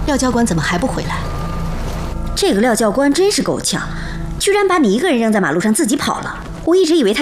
廖教官怎么还不回来？ 这个廖教官真是够呛，居然把你一个人扔在马路上自己跑了。我一直以为他